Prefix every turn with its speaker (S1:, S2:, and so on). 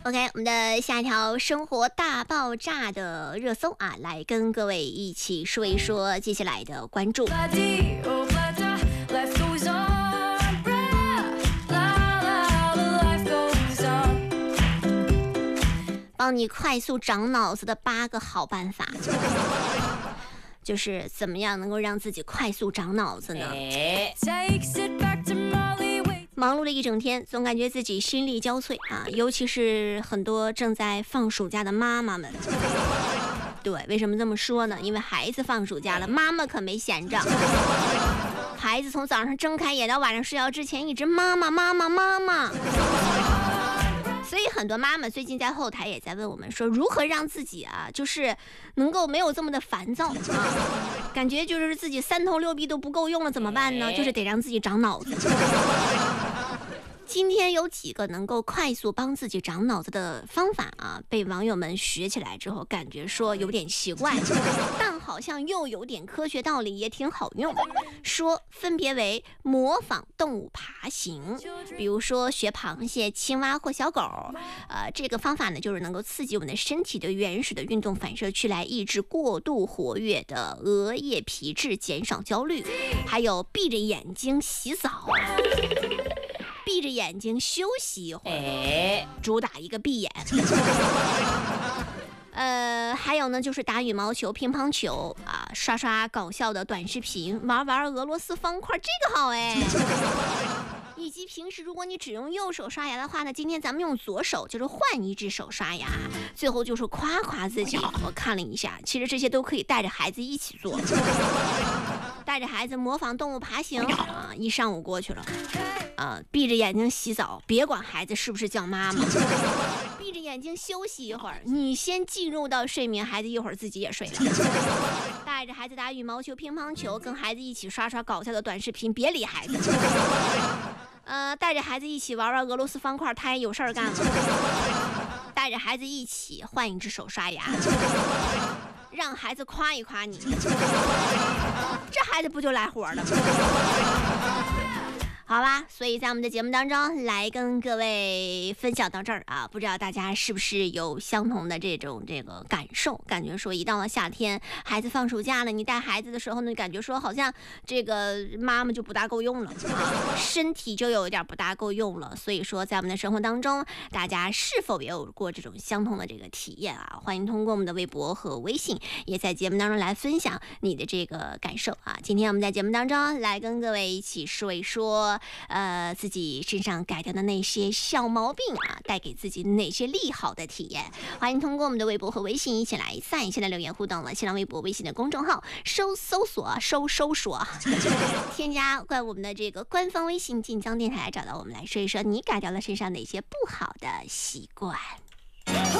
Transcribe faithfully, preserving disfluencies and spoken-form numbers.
S1: OK， 我们的下一条生活大爆炸的热搜啊，来跟各位一起说一说接下来的关注。帮你快速长脑子的八个好办法，就是怎么样能够让自己快速长脑子呢？忙碌了一整天，总感觉自己心力交瘁啊，尤其是很多正在放暑假的妈妈们。对，为什么这么说呢？因为孩子放暑假了，妈妈可没闲着。孩子从早上睁开眼到晚上睡觉之前，一直妈妈妈妈妈妈。所以很多妈妈最近在后台也在问我们说，如何让自己啊，就是能够没有这么的烦躁啊，感觉就是自己三头六臂都不够用了，怎么办呢？就是得让自己长脑子。今天有几个能够快速帮自己长脑子的方法啊，被网友们学起来之后，感觉说有点奇怪，但好像又有点科学道理，也挺好用。说分别为模仿动物爬行，比如说学螃蟹、青蛙或小狗。呃，这个方法呢，就是能够刺激我们的身体的原始的运动反射区，来抑制过度活跃的额叶皮质，减少焦虑。还有闭着眼睛洗澡。闭着眼睛休息一会儿，哎，主打一个闭眼。呃，还有呢，就是打羽毛球、乒乓球啊，刷刷搞笑的短视频，玩玩俄罗斯方块，这个好哎。以及平时如果你只用右手刷牙的话呢，今天咱们用左手，就是换一只手刷牙。最后就是夸夸自己，我看了一下，其实这些都可以带着孩子一起做。带着孩子模仿动物爬行啊，一上午过去了。呃，闭着眼睛洗澡，别管孩子是不是叫妈妈，闭着眼睛休息一会儿，你先进入到睡眠，孩子一会儿自己也睡了。带着孩子打羽毛球、乒乓球，跟孩子一起刷刷搞笑的短视频，别理孩子。呃，带着孩子一起玩玩俄罗斯方块，他也有事儿干了。带着孩子一起换一只手刷牙，让孩子夸一夸你，这孩子不就来活了吗？好吧，所以在我们的节目当中来跟各位分享到这儿啊，不知道大家是不是有相同的这种这个感受？感觉说一到了夏天，孩子放暑假了，你带孩子的时候呢，感觉说好像这个妈妈就不大够用了啊，身体就有一点不大够用了。所以说，在我们的生活当中，大家是否也有过这种相同的这个体验啊？欢迎通过我们的微博和微信，也在节目当中来分享你的这个感受啊。今天我们在节目当中来跟各位一起说一说。呃，自己身上改掉的那些小毛病啊，带给自己哪些利好的体验？欢迎通过我们的微博和微信一起来在线的留言互动了。新浪微博、微信的公众号搜搜索收搜索，添加关我们的这个官方微信晋江电台，找到我们来说一说你改掉了身上哪些不好的习惯。